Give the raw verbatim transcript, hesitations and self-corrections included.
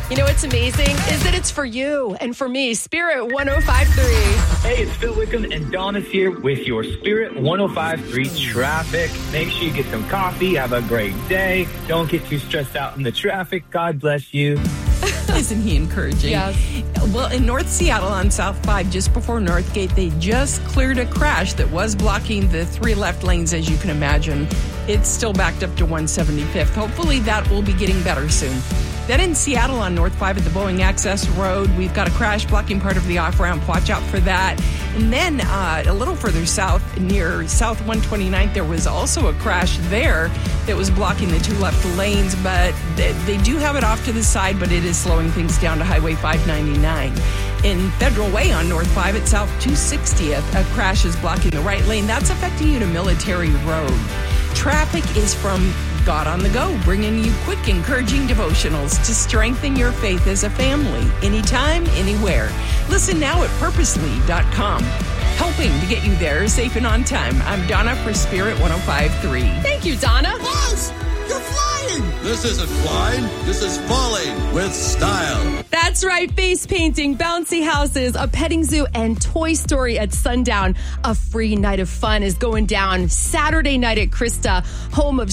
You know what's amazing is that it's for you and for me. Spirit one oh five point three. Hey, it's Phil Wickham and Donna's here with your Spirit one oh five point three traffic. Make sure you get some coffee. Have a great day. Don't get too stressed out in the traffic. God bless you. Isn't he encouraging? Yes. Well, in North Seattle on South five, just before Northgate, they just cleared a crash that was blocking the three left lanes, as you can imagine. It's still backed up to one seventy-fifth. Hopefully that will be getting better soon. Then in Seattle on North five at the Boeing Access Road, we've got a crash blocking part of the off-ramp. Watch out for that. And then uh, a little further south, near South one twenty-ninth, there was also a crash there that was blocking the two left lanes, but they, they do have it off to the side, but it is slowing things down to Highway five ninety-nine. In Federal Way on North five at South two sixtieth, a crash is blocking the right lane. That's affecting you to Military Road. Traffic is from God on the Go, bringing you quick, encouraging devotionals to strengthen your faith as a family, anytime, anywhere. Listen now at purposely dot com. Helping to get you there safe and on time. I'm Donna for Spirit one oh five point three. Thank you, Donna. Buzz, you're flying! This isn't flying, this is falling with style. That's right, face painting, bouncy houses, a petting zoo, and Toy Story at sundown. A free night of fun is going down Saturday night at Krista, home of